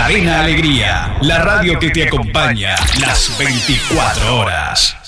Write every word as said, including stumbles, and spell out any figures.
Cadena Alegría, la radio que te acompaña las veinticuatro horas.